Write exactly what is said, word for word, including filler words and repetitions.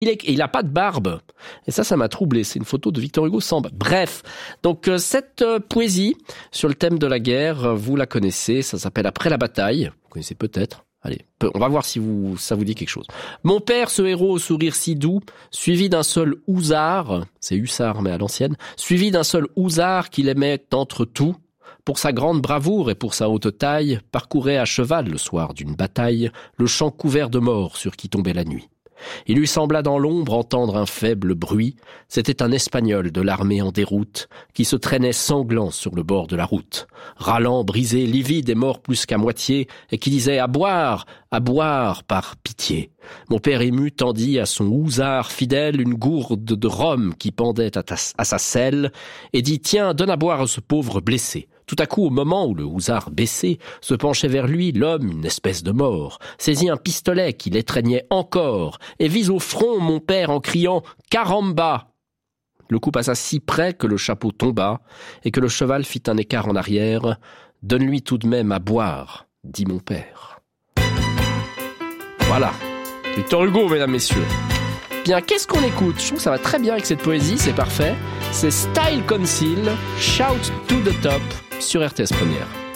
Il est, il a pas de barbe. Et ça, ça m'a troublé. C'est une photo de Victor Hugo sans barbe. Bref. Donc, euh, cette euh, poésie sur le thème de la guerre, euh, vous la connaissez. Ça s'appelle Après la bataille. Vous connaissez peut-être. Allez, on va voir si vous, ça vous dit quelque chose. Mon père, ce héros au sourire si doux, suivi d'un seul housard, c'est hussard mais à l'ancienne, suivi d'un seul housard qu'il aimait entre tout, pour sa grande bravoure et pour sa haute taille, parcourait à cheval le soir d'une bataille le champ couvert de morts sur qui tombait la nuit. Il lui sembla dans l'ombre entendre un faible bruit. C'était un Espagnol de l'armée en déroute qui se traînait sanglant sur le bord de la route, râlant, brisé, livide et mort plus qu'à moitié, et qui disait « À boire, à boire, par pitié !» Mon père ému tendit à son housard fidèle une gourde de rhum qui pendait à, ta, à sa selle et dit « Tiens, donne à boire à ce pauvre blessé !» Tout à coup, au moment où le housard baissé se penchait vers lui, l'homme, une espèce de mort, saisit un pistolet qui l'étreignait encore et vise au front mon père en criant « Caramba !» Le coup passa si près que le chapeau tomba et que le cheval fit un écart en arrière. « Donne-lui tout de même à boire, dit mon père. » Voilà. Victor Hugo, mesdames, messieurs. Bien, qu'est-ce qu'on écoute? Je trouve que ça va très bien avec cette poésie, c'est parfait. C'est Style Council, Shout to the Top, sur R T S Première.